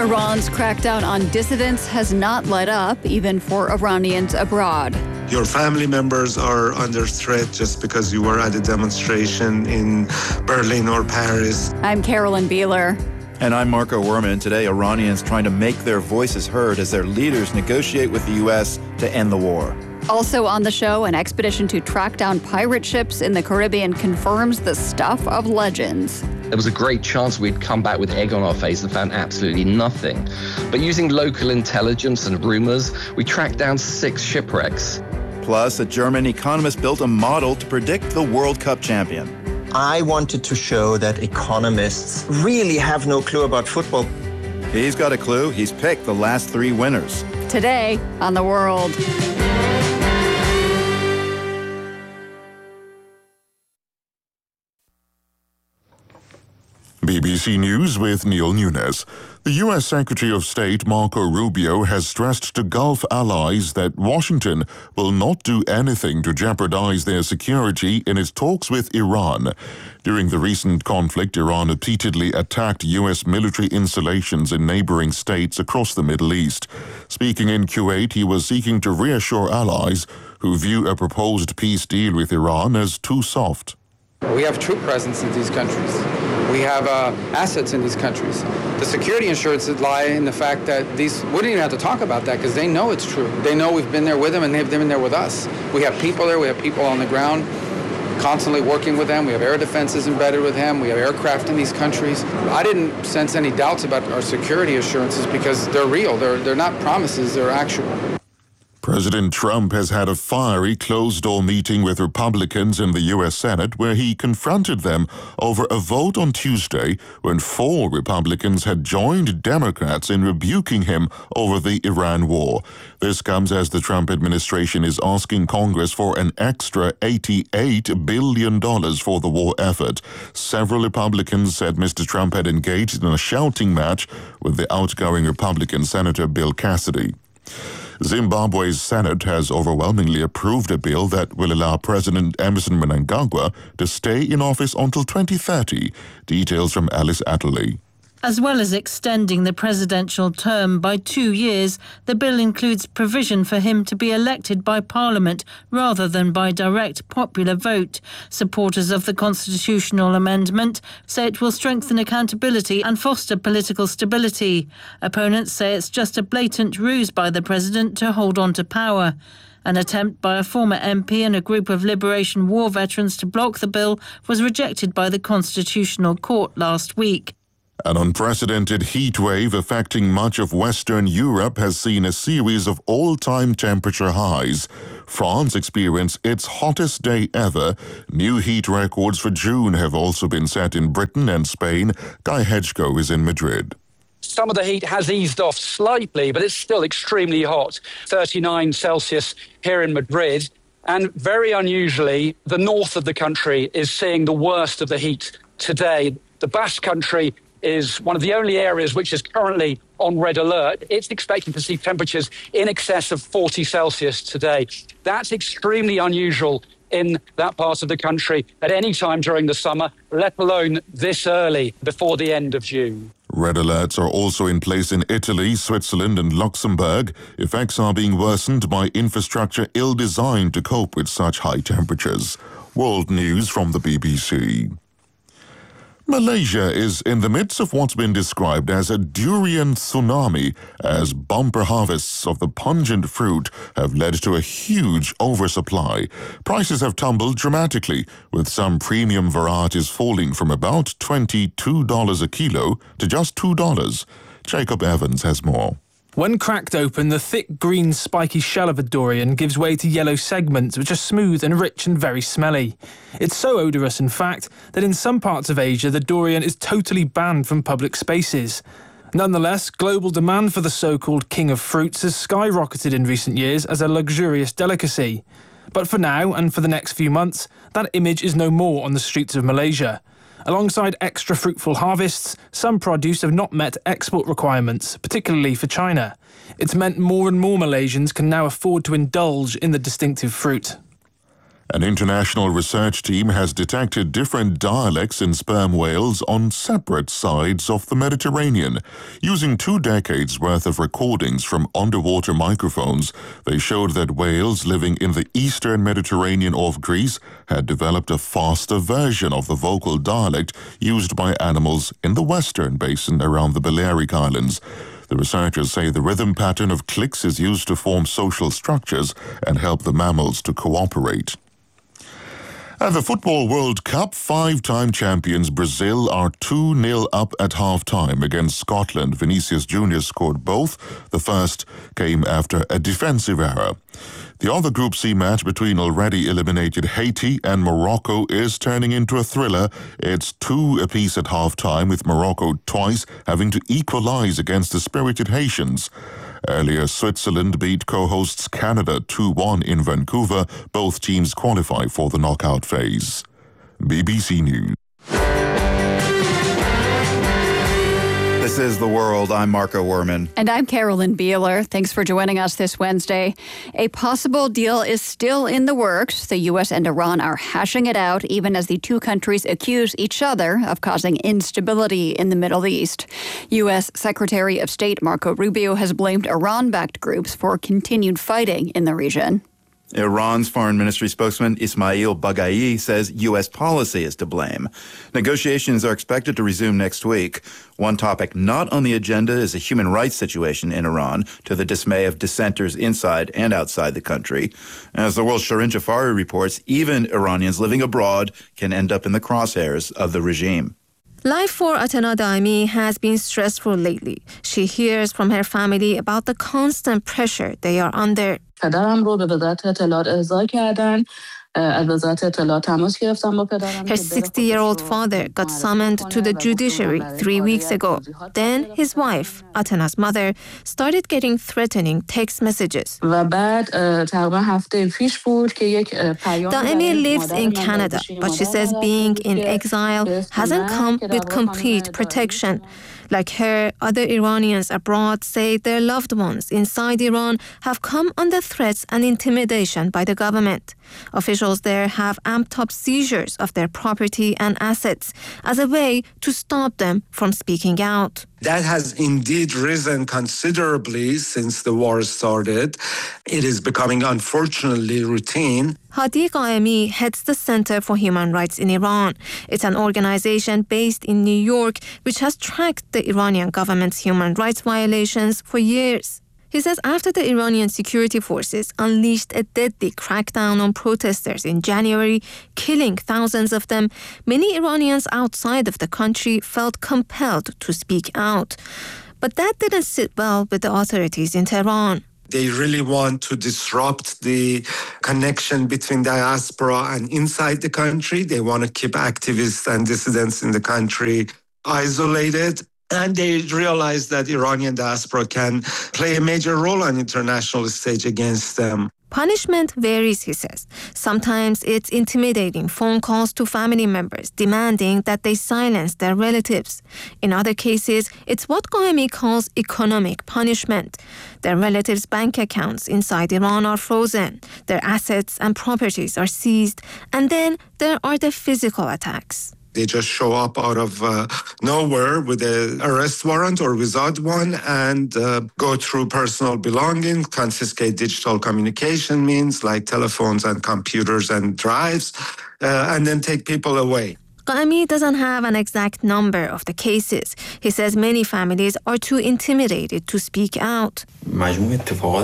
Iran's crackdown on dissidents has not let up, even for Iranians abroad. Your family members are under threat just because you were at a demonstration in Berlin or Paris. I'm Carolyn Beeler. And I'm Marco Werman. Today, Iranians trying to make their voices heard as their leaders negotiate with the U.S. to end the war. Also on the show, an expedition to track down pirate ships in the Caribbean confirms the stuff of legends. There was a great chance we'd come back with egg on our face and found absolutely nothing. But using local intelligence and rumors, we tracked down 6 shipwrecks. Plus, a German economist built a model to predict the World Cup champion. I wanted to show that economists really have no clue about football. He's got a clue. He's picked the last 3 winners. Today on The World. BBC News with Neil Nunes. The U.S. Secretary of State Marco Rubio has stressed to Gulf allies that Washington will not do anything to jeopardize their security in its talks with Iran. During the recent conflict, Iran repeatedly attacked U.S. military installations in neighboring states across the Middle East. Speaking in Kuwait, he was seeking to reassure allies who view a proposed peace deal with Iran as too soft. We have troop presence in these countries. We have assets in these countries. The security assurances lie in the fact that we don't even have to talk about that because they know it's true. They know we've been there with them and they've been there with us. We have people there. We have people on the ground constantly working with them. We have air defenses embedded with them. We have aircraft in these countries. I didn't sense any doubts about our security assurances because they're real. They're not promises. They're actual. President Trump has had a fiery closed-door meeting with Republicans in the U.S. Senate where he confronted them over a vote on Tuesday when 4 Republicans had joined Democrats in rebuking him over the Iran war. This comes as the Trump administration is asking Congress for an extra $88 billion for the war effort. Several Republicans said Mr. Trump had engaged in a shouting match with the outgoing Republican Senator Bill Cassidy. Zimbabwe's Senate has overwhelmingly approved a bill that will allow President Emmerson Mnangagwa to stay in office until 2030. Details from Alice Atterley. As well as extending the presidential term by 2 years, the bill includes provision for him to be elected by Parliament rather than by direct popular vote. Supporters of the constitutional amendment say it will strengthen accountability and foster political stability. Opponents say it's just a blatant ruse by the president to hold on to power. An attempt by a former MP and a group of Liberation War veterans to block the bill was rejected by the Constitutional Court last week. An unprecedented heat wave affecting much of Western Europe has seen a series of all-time temperature highs. France experienced its hottest day ever. New heat records for June have also been set in Britain and Spain. Guy Hedgecoe is in Madrid. Some of the heat has eased off slightly, but it's still extremely hot. 39 Celsius here in Madrid. And very unusually, the north of the country is seeing the worst of the heat today. The Basque Country is one of the only areas which is currently on red alert. It's expecting to see temperatures in excess of 40 Celsius today. That's extremely unusual in that part of the country at any time during the summer, let alone this early before the end of June. Red alerts are also in place in Italy, Switzerland and Luxembourg. Effects are being worsened by infrastructure ill-designed to cope with such high temperatures. World News from the BBC. Malaysia is in the midst of what's been described as a durian tsunami, as bumper harvests of the pungent fruit have led to a huge oversupply. Prices have tumbled dramatically, with some premium varieties falling from about $22 a kilo to just $2. Jacob Evans has more. When cracked open, the thick green spiky shell of a durian gives way to yellow segments which are smooth and rich and very smelly. It's so odorous, in fact, that in some parts of Asia the durian is totally banned from public spaces. Nonetheless, global demand for the so-called king of fruits has skyrocketed in recent years as a luxurious delicacy. But for now, and for the next few months, that image is no more on the streets of Malaysia. Alongside extra fruitful harvests, some produce have not met export requirements, particularly for China. It's meant more and more Malaysians can now afford to indulge in the distinctive fruit. An international research team has detected different dialects in sperm whales on separate sides of the Mediterranean. Using 2 decades' worth of recordings from underwater microphones, they showed that whales living in the eastern Mediterranean off Greece had developed a faster version of the vocal dialect used by animals in the western basin around the Balearic Islands. The researchers say the rhythm pattern of clicks is used to form social structures and help the mammals to cooperate. At the Football World Cup, 5-time champions Brazil are 2-0 up at half-time against Scotland. Vinicius Jr. scored both. The first came after a defensive error. The other Group C match between already eliminated Haiti and Morocco is turning into a thriller. It's 2 apiece at half-time, with Morocco twice having to equalize against the spirited Haitians. Earlier, Switzerland beat co-hosts Canada 2-1 in Vancouver. Both teams qualify for the knockout phase. BBC News. This is The World. I'm Marco Werman. And I'm Carolyn Beeler. Thanks for joining us this Wednesday. A possible deal is still in the works. The U.S. and Iran are hashing it out, even as the two countries accuse each other of causing instability in the Middle East. U.S. Secretary of State Marco Rubio has blamed Iran-backed groups for continued fighting in the region. Iran's foreign ministry spokesman Ismail Baghai says U.S. policy is to blame. Negotiations are expected to resume next week. One topic not on the agenda is the human rights situation in Iran, to the dismay of dissenters inside and outside the country. As the world's Shirin Jafari reports, even Iranians living abroad can end up in the crosshairs of the regime. Life for Atena Daimi has been stressful lately. She hears from her family about the constant pressure they are under. Her 60-year-old father got summoned to the judiciary 3 weeks ago. Then his wife, Atena's mother, started getting threatening text messages. Daimi lives in Canada, but she says being in exile hasn't come with complete protection. Like her, other Iranians abroad say their loved ones inside Iran have come under threats and intimidation by the government. Officials there have amped up seizures of their property and assets as a way to stop them from speaking out. That has indeed risen considerably since the war started. It is becoming, unfortunately, routine. Hadi Qaemi heads the Center for Human Rights in Iran. It's an organization based in New York which has tracked the Iranian government's human rights violations for years. He says after the Iranian security forces unleashed a deadly crackdown on protesters in January, killing thousands of them, many Iranians outside of the country felt compelled to speak out. But that didn't sit well with the authorities in Tehran. They really want to disrupt the connection between diaspora and inside the country. They want to keep activists and dissidents in the country isolated. And they realize that Iranian diaspora can play a major role on the international stage against them. Punishment varies, he says. Sometimes it's intimidating phone calls to family members demanding that they silence their relatives. In other cases, it's what Qaemi calls economic punishment. Their relatives' bank accounts inside Iran are frozen. Their assets and properties are seized. And then there are the physical attacks. They just show up out of nowhere with an arrest warrant or without one and go through personal belongings, confiscate digital communication means like telephones and computers and drives, and then take people away. Qaemi doesn't have an exact number of the cases. He says many families are too intimidated to speak out. Behnam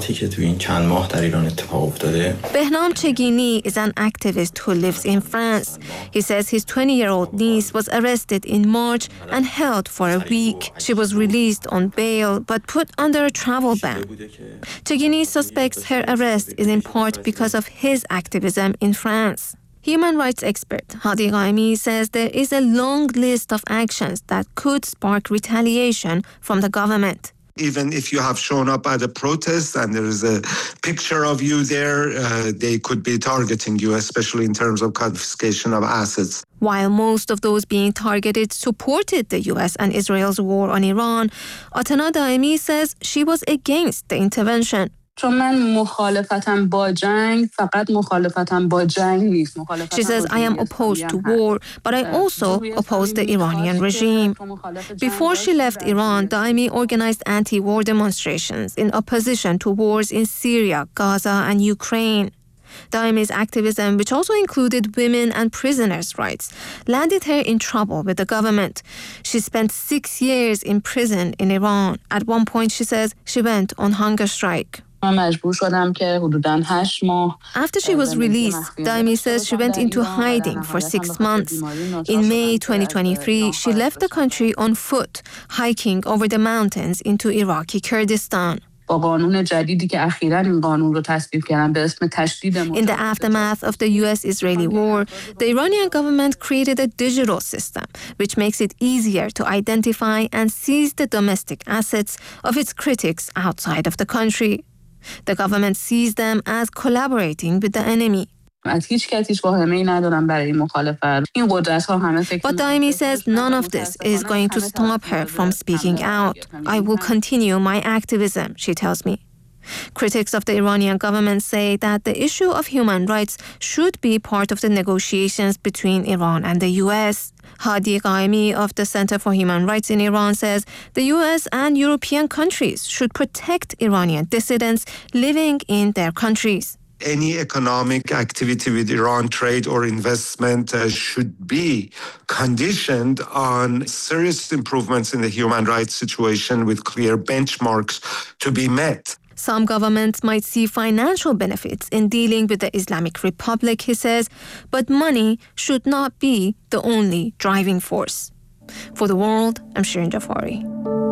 Chegini is an activist who lives in France. He says his 20-year-old niece was arrested in March and held for a week. She was released on bail but put under a travel ban. Chegini suspects her arrest is in part because of his activism in France. Human rights expert Hadi Qaemi says there is a long list of actions that could spark retaliation from the government. Even if you have shown up at a protest and there is a picture of you there, they could be targeting you, especially in terms of confiscation of assets. While most of those being targeted supported the U.S. and Israel's war on Iran, Atena Daimi says she was against the intervention. چون من مخالفتم با جنگ فقط مخالفتم با جنگ نیست. She says, I am opposed to war, but I also oppose the Iranian regime. Before she left Iran, Daimi organized anti-war demonstrations in opposition to wars in Syria, Gaza, and Ukraine. Daimi's activism, which also included women and prisoners' rights, landed her in trouble with the government. She spent 6 years in prison in Iran. At one point, she says, she went on hunger strike. After she was released, Daimi says she went into hiding for 6 months. In May 2023, she left the country on foot, hiking over the mountains into Iraqi Kurdistan. In the aftermath of the US-Israeli war, the Iranian government created a digital system which makes it easier to identify and seize the domestic assets of its critics outside of the country. The government sees them as collaborating with the enemy. But Daimi says none of this is going to stop her from speaking out. I will continue my activism, she tells me. Critics of the Iranian government say that the issue of human rights should be part of the negotiations between Iran and the US. Hadi Qaemi of the Center for Human Rights in Iran says the US and European countries should protect Iranian dissidents living in their countries. Any economic activity with Iran, trade or investment, should be conditioned on serious improvements in the human rights situation with clear benchmarks to be met. Some governments might see financial benefits in dealing with the Islamic Republic, he says, but money should not be the only driving force. For The World, I'm Shirin Jafari.